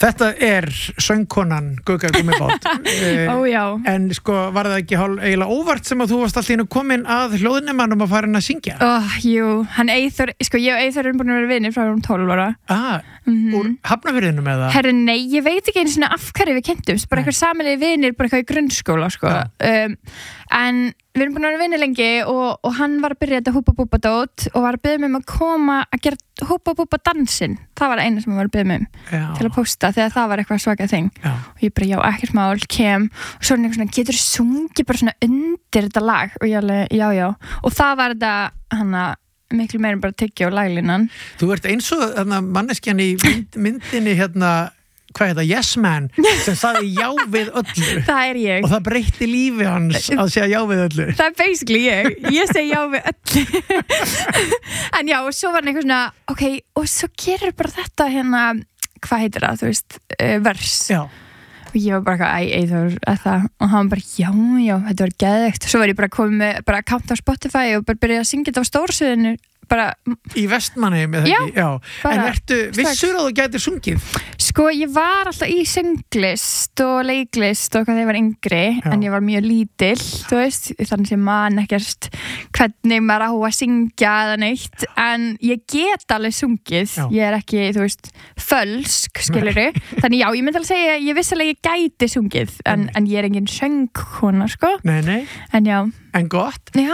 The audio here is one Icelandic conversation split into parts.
Þetta söngkonan Gugga Gummibát. Já. En sko, var það ekki eiginlega óvart sem að þú varst alltaf inn og komin að hljóðnemanum að fara inn að syngja? Jú, hann Eyþór, sko ég og Eyþór erum búin að vera vinir frá 12 ára. Úr Hafnarfirðinum eða? Herru, nei, ég veit ekki einu svona af hverju við kynntumst, bara eitthvað sameiginlegir vinir, bara eitthvað í grunnskóla, sko. En við erum búin að vera vinir lengi og hann var að byrja þetta Húpa Búpa dót og var að biðja mig að koma að gera Húpa Búpa dansinn. Það var eina sem hann var að biðja mig til að posta þegar það var eitthvað svaka þing. Og ég bara, já, ekkert mál, kem og svo er hann svona, getur sungið bara svona undir þetta lag og ég alveg, já. Og það var þetta, miklu meira bara tyggja og laglínan. Þú ert eins og manneskjan í myndinni hvað heita, Yes Man sem sagði já við öllu. Það er ég. Og það breytti lífi hans að segja já við öllu. Það er basically ég segi já við öllu. En já, og svo var hann eitthvað svona ok, og svo gerur bara þetta hvað heitir það, þú veist, vers. Já. Og ég var bara Eyþór það og hann bara, já, þetta var geðveikt. Svo var ég bara komið með bara account á Spotify og bara byrjaði að syngja þetta á stórsviðinu bara í Vestmannaeyjum eða ekki? Já. En ertu vissur að þú gætir sungið? Sko, ég var alltaf í sönglist og leiklist og hvað þegar ég var yngri, en ég var mjög lítill, þú veist, þannig sem man ekkert hvernig maður á að syngja eða neitt, en ég get alveg sungið, ég er ekki, þú veist, fölsk, skilurðu, þannig já, ég myndi alveg segja, ég vissilega ég gæti sungið, en ég er engin söngkona, sko. Nei. En já. En gott. Já.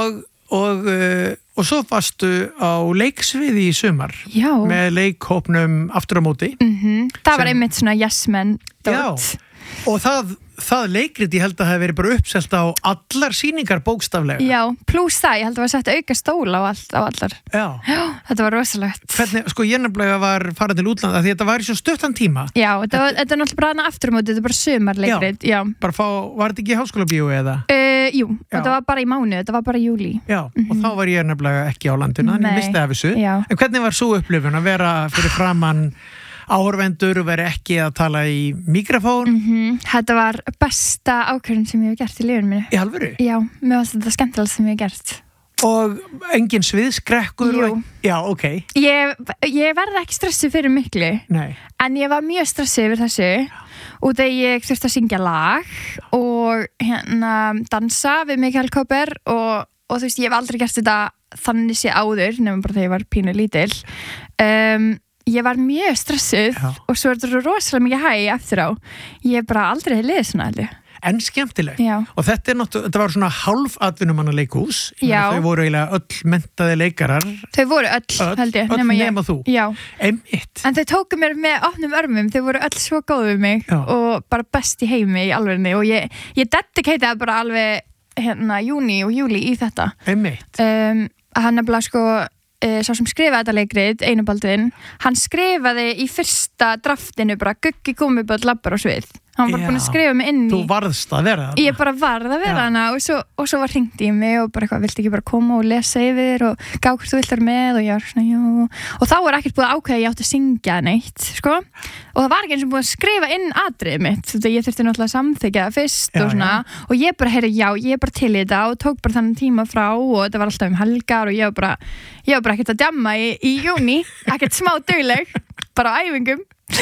Og svo varstu á leiksviði í sumar. Já. Með leikhópnum Aftur á móti. Það var einmitt svona Yes Men dót. Já, og það leikrit ég held að það hefði verið bara uppselt á allar sýningar bókstaflega. Já, pluss það, ég held að það var sett auka stóla á allar. Já, þetta var rosalegt. Hvernig, sko ég nefnilega var farað til útlanda því þetta var í svo stuttan tíma. Já, þetta er náttúrulega bara Aftur á móti, þetta er bara sumarleikrit. Já. Bara var þetta ekki í Háskólabíói eða? Jú, þetta var bara í mánuð, þetta var bara í júlí. Já, og þá var ég nefnilega ekki á landinu, þannig ég misti af þessu. En hvernig var svo upplifun að vera fyrir framan áhorfendur og veri ekki að tala í mikrofón? Þetta var besta ákvörðun sem ég hef gert í lífinu mínu. Í alvöru? Já, mér varst þetta skemmtilega sem ég hef gert. Og engin sviðskrekkur? Jú. Já, ok. Ég verði ekki stressuð fyrir miklu. Nei. En ég var mjög stressuð yfir þessu og þegar ég þurfti að syngja lag og dansa við Mikael Kóper og þú veist, ég hef aldrei gert þetta þannig sé áður, nefnum bara þegar ég var pínu lítil. Ég var mjög stressuð og svo er þetta rosalega mikið hæg eftir á. Ég hef bara aldrei liðið svona alveg. En skemmtilegt. Já. Og þetta var svona hálfatvinnumanna leikhús. Þau voru eiginlega öll menntaði leikarar. Þau voru öll held ég. Öll nema þú. Já. Einmitt. En þau tóku mér með opnum örmum. Þau voru öll svo góð við mig og bara best í heimi í alvörinni og ég dedikeitaði bara alveg júní og júlí í þetta. Einmitt. Hann nefnilega sko sá sem skrifaði þetta leikrit, Einar Baldvin, hann skrifaði í fyrsta draftinu bara Guggi Gummibát labbar á svið. Hann var búin að skrifa mig inn í... Þú varðst að vera þarna. Ég bara varð að vera þarna og svo var hringt í mig og bara eitthvað, viltu ekki bara koma og lesa yfir og gá hvort þú vilt vera með og ég var svona, jú. Og þá var ekkert búið að ákveða að ég átti að syngja neitt, sko. Og það var ekki eins og búið að skrifa inn atriðið mitt. Þetta ég þurfti náttúrulega að samþykja það fyrst og svona. Og ég bara, ég er bara til í þetta og tók bara þannig tíma frá og þetta var alltaf helgar og ég var bara ekkert að djamma í júní, ekkert smá dugleg, bara á æfingum.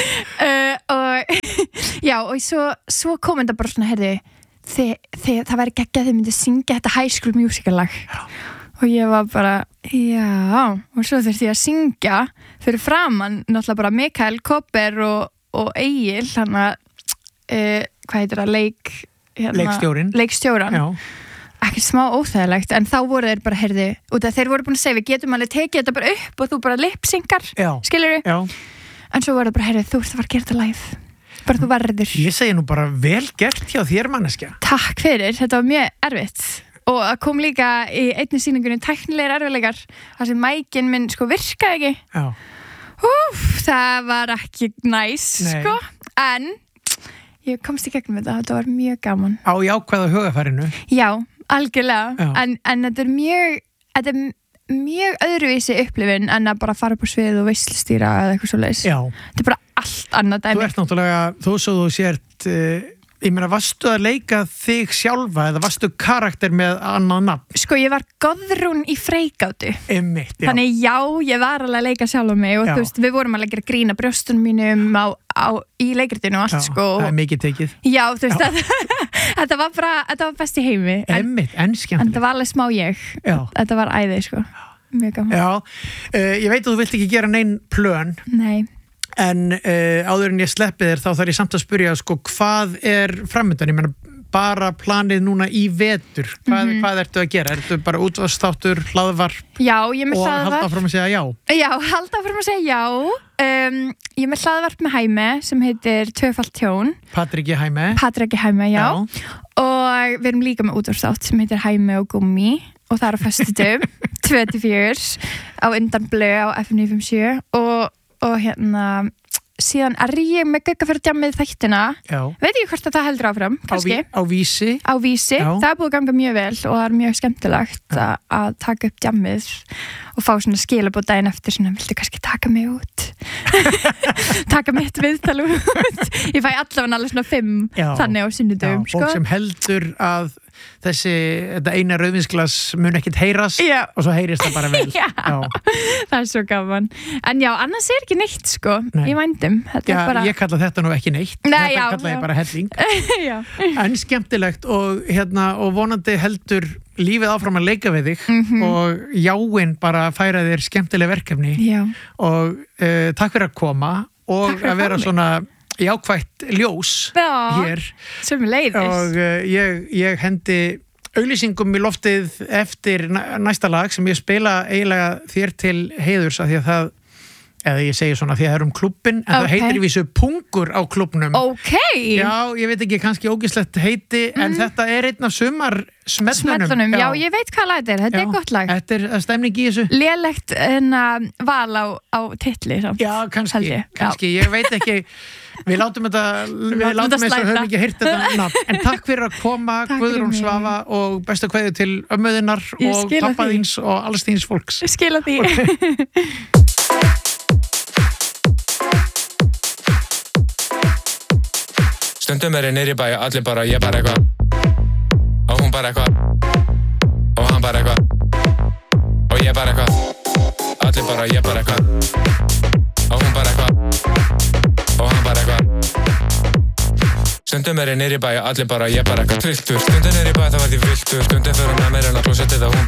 Og svo kom þetta bara svona það væri geggjað að þið myndi syngja þetta High School Musical lag og ég var bara og svo þurfti ég að syngja fyrir framan náttúrulega bara Mikael Kóper og Egil hvað heitir það leikstjóran ekki smá óþægilegt en þá voru þeir bara út af þeir voru búin að segja við getum alveg tekið þetta bara upp og þú bara lip-syngar skilurðu en svo var það bara, þú ert að fara að gera þetta live bara þú verður. Ég segi nú bara vel gert hjá þér manneskja. Takk fyrir, þetta var mjög erfitt og það kom líka í einni sýningunni tæknilegar erfiðleikar þar sem mækin minn sko virkaði ekki það var ekki næs sko, en ég komst í gegnum þetta var mjög gaman. Á jákvæða hugafærinu? Já, algjörlega, en þetta er mjög öðruvísi upplifun en að bara fara upp á svið og veislustýra eða eitthvað svoleiðis. Þetta er bara allt annað dæmi. Þú ert náttúrulega, þú sért ég meina, varstu að leika þig sjálfa eða varstu karakter með annað nafn? Sko, ég var Goðrún í Freygátu. Einmitt, Þannig ég var alveg að leika sjálfa mig og þú veist, við vorum alveg að gera grína brjóstunum mínum á í leikritinu og allt sko. Það mikið tekið. Já, þú veist, þetta var best í heimi. Einmitt, en skemmtilegt. En þetta var alveg smá ég. Já. Þetta var æði sko. Mjög gaman. Já, ég veit að þú vilt ekki gera nein plön. Nei. En áður en ég sleppi þér þá þarf ég samt að spyrja sko, hvað framundan? Ég meina bara planið núna í vetur. Hvað ertu að gera? Ertu bara útvarpsþáttur, hlaðvarp? Já, ég með hlaðvarp. Og halda áfram að segja já? Já, halda áfram að segja já. Ég með hlaðvarp með Hæmi sem heitir Tvöfalt tjón. Patrik Hæmi, já. Og við erum líka með útvarpsþátt sem heitir Hæmi og Gummi og það er á föstudögum 24 á undan Blöð á FM 957 og hérna síðan ég með Gugga fyrir djammið þættina. Já. Veit ekki hvort það heldur áfram, kannski. Á Vísi. Já. Það er búið að ganga mjög vel og það er mjög skemmtilegt að taka upp djammið og fá svona skilabóð daginn eftir svona, viltu kannski taka mig út? Taka mitt viðtal út. Ég fæ allavega alveg svona 5 þannig á sunnudögum. Fólk sem heldur að þetta eina rauðvínsglas mun ekkert heyrast og svo heyrist það bara vel. Já. Það er svo gaman. En já, annars ekki neitt sko. Nei. Í vændum. Bara... Ég kalla þetta nú ekki neitt. Nei, þetta kalla ég bara helling. En skemmtilegt og vonandi heldur lífið áfram að leika við þig og jáinn bara færa þér skemmtileg verkefni. Já. Og takk fyrir að koma og að vera svona jákvætt ljós hér og ég hendi auglýsingum í loftið eftir næsta lag sem ég spila eiginlega þér til heiðurs af því að það eða ég segi svona því að það er klúbbin en það heitir í vísu Pungur á klúbbnum. Já, ég veit ekki, kannski ógeðslegt heiti en þetta er einn af sumar smellunum. Já, ég veit hvað lag þetta er gott lag. Þetta er stemning í þessu. Lélegt val á titli. Já, kannski, ég veit ekki við látum eins og höfum ekki heyrt þetta nafn. En takk fyrir að koma Guðrún Svava og bestu kveðju til ömmuðinnar og pappa þíns og alls þíns fólks. Skila því. Stundum ég niður í bæ og allir bara, ég bara eitthvað og hún bara eitthvað og hann bara eitthvað og ég bara eitthvað allir bara, ég bara eitthvað og hún bara eitthvað og hann bara eitthvað Stundum ég niður í bæ og allir bara, ég bara eitthvað trilltur Stundum niður í bæ það var því viltur Stundum fyrir með mér en að klósettið og hún